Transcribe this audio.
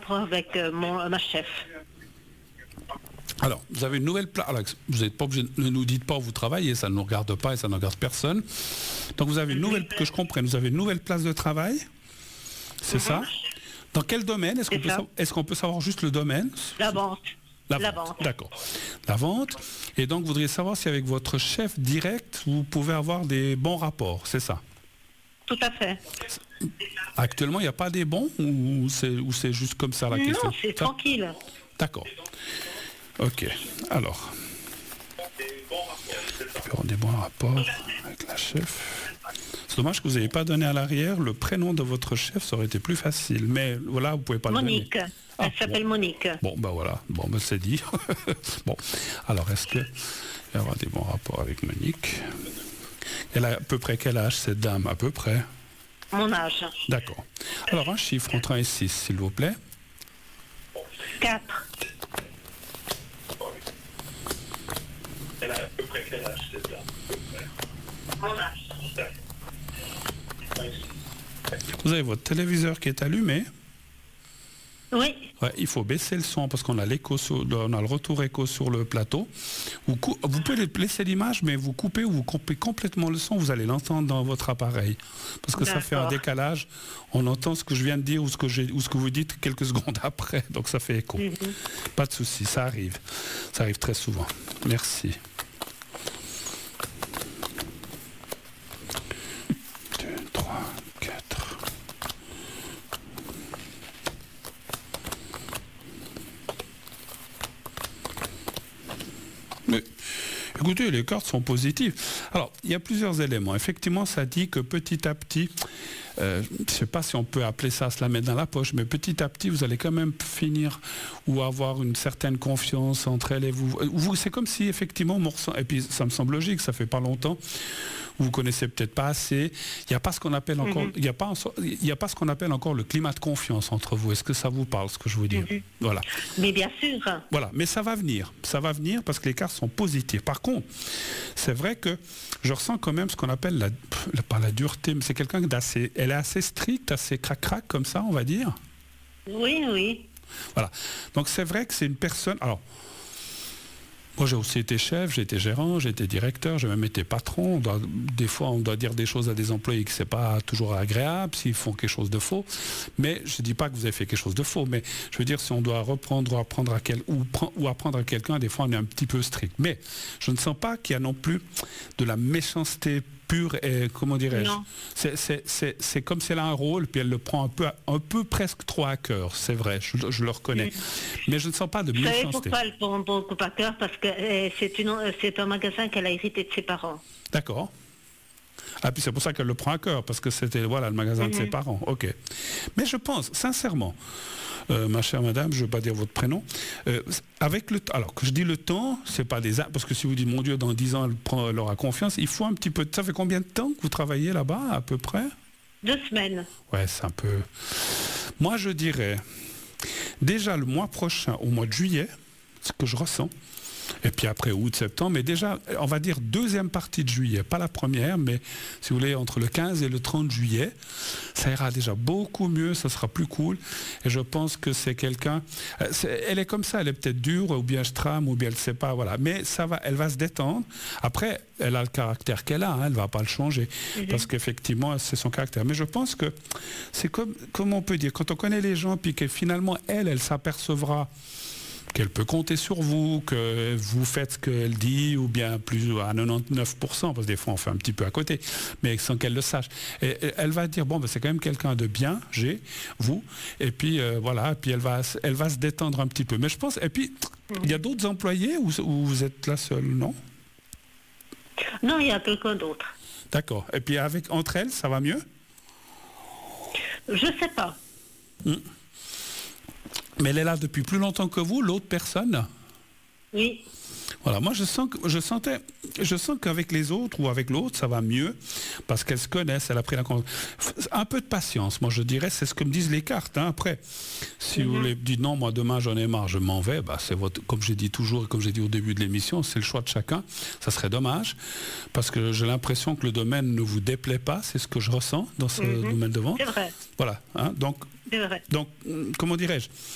rapport avec ma chef. Alors, vous avez une nouvelle place. Vous n'êtes pas obligé, ne nous dites pas où vous travaillez, ça ne nous regarde pas et ça ne regarde personne. Donc vous avez une nouvelle, que je comprenne, vous avez une nouvelle place de travail, c'est ça? Dans quel domaine? Est-ce qu'on peut savoir juste le domaine? La vente. La vente. D'accord. La vente. Et donc, vous voudriez savoir si avec votre chef direct, vous pouvez avoir des bons rapports, c'est ça? Tout à fait. Actuellement, il n'y a pas des bons ou c'est juste comme ça la question? Non, c'est tranquille. D'accord. Ok. Alors. Avoir des bons rapports avec la chef. C'est dommage que vous n'ayez pas donné à l'arrière le prénom de votre chef, ça aurait été plus facile. Mais voilà, vous ne pouvez pas Monique. le donner. Elle s'appelle Monique. Bon, ben voilà. Bon, ben c'est dit. Bon. Alors, est-ce que il y aura des bons rapports avec Monique? Elle a à peu près quel âge, cette dame? À peu près? Mon âge. D'accord. Alors, un chiffre entre 1 et 6, s'il vous plaît. 4. Elle a à peu près quel âge, cette dame? Mon âge. Vous avez votre téléviseur qui est allumé. Oui. Ouais, il faut baisser le son parce qu'on a l'écho, on a le retour écho sur le plateau. Vous pouvez laisser l'image, mais vous coupez ou vous coupez complètement le son, vous allez l'entendre dans votre appareil. Parce que ça fait un décalage. On entend ce que je viens de dire ou ce que vous dites quelques secondes après. Donc ça fait écho. Pas de souci, ça arrive. Ça arrive très souvent. Merci. 2, 3, 4. Mais écoutez, les cartes sont positives. Alors, il y a plusieurs éléments. Effectivement, ça dit que petit à petit, je ne sais pas si on peut appeler ça se la mettre dans la poche, mais petit à petit, vous allez quand même finir ou avoir une certaine confiance entre elle et vous. C'est comme si, effectivement, et puis ça me semble logique, ça fait pas longtemps, vous connaissez peut-être pas assez. Il n'y a pas ce qu'on appelle encore, il y a pas ce qu'on appelle encore le climat de confiance entre vous. Est-ce que ça vous parle, ce que je veux dire? Voilà. Mais bien sûr. Voilà, mais ça va venir parce que les cartes sont positives. Par contre, c'est vrai que je ressens quand même ce qu'on appelle pas la dureté, mais c'est quelqu'un d'assez, elle est assez stricte, assez crac-crac comme ça, on va dire. Oui, oui. Voilà. Donc c'est vrai que c'est une personne. Alors. Moi, j'ai aussi été chef, j'ai été gérant, j'ai été directeur, j'ai même été patron. Des fois, on doit dire des choses à des employés que c'est pas toujours agréable s'ils font quelque chose de faux. Mais je ne dis pas que vous avez fait quelque chose de faux, mais je veux dire, si on doit reprendre ou apprendre à quelqu'un, des fois, on est un petit peu strict. Mais je ne sens pas qu'il y a non plus de la méchanceté pure et, comment dirais-je, c'est comme si elle a un rôle, puis elle le prend un peu presque trop à cœur, c'est vrai, je le reconnais. Mais je ne sens pas de méchanceté. Vous savez pourquoi elle prend beaucoup à cœur? Parce que c'est un magasin qu'elle a hérité de ses parents. D'accord. Ah, puis c'est pour ça qu'elle le prend à cœur, parce que c'était le magasin de ses parents. Ok. Mais je pense, sincèrement, ma chère madame, je ne veux pas dire votre prénom, avec le temps, alors que je dis le temps, c'est pas parce que si vous dites, mon Dieu, dans 10 ans, elle aura confiance, il faut un petit peu de... Ça fait combien de temps que vous travaillez là-bas, à peu près? 2 semaines. Ouais, c'est un peu... Moi, je dirais, déjà le mois prochain, au mois de juillet, ce que je ressens, et puis après août, septembre, mais déjà, on va dire deuxième partie de juillet, pas la première, mais si vous voulez, entre le 15 et le 30 juillet, ça ira déjà beaucoup mieux, ça sera plus cool, et je pense que c'est quelqu'un, elle est comme ça, elle est peut-être dure, ou bien je trame, ou bien elle ne sait pas, voilà, mais ça va, elle va se détendre. Après, elle a le caractère qu'elle a, elle ne va pas le changer, parce qu'effectivement, c'est son caractère. Mais je pense que c'est comme on peut dire, quand on connaît les gens, puis que finalement, elle s'apercevra qu'elle peut compter sur vous, que vous faites ce qu'elle dit, ou bien plus à 99%, parce que des fois on fait un petit peu à côté, mais sans qu'elle le sache. Et elle va dire, bon, ben, c'est quand même quelqu'un de bien, vous, et puis voilà, et puis elle va se détendre un petit peu. Mais je pense, et puis, il y a d'autres employés, ou vous êtes la seule, non? Non, il y a quelqu'un d'autre. D'accord. Et puis entre elles, ça va mieux? Je sais pas. Mais elle est là depuis plus longtemps que vous, l'autre personne? Oui. Voilà, moi je sens qu'avec les autres ou avec l'autre, ça va mieux, parce qu'elles se connaissent, elle a pris la confiance. Un peu de patience, moi je dirais, c'est ce que me disent les cartes. Hein. Après, si vous voulez dire non, moi demain j'en ai marre, je m'en vais, bah, c'est comme j'ai dit toujours et comme j'ai dit au début de l'émission, c'est le choix de chacun. Ça serait dommage, parce que j'ai l'impression que le domaine ne vous déplaît pas, c'est ce que je ressens dans ce domaine de vente. C'est vrai. Voilà, hein, donc, comment dirais-je,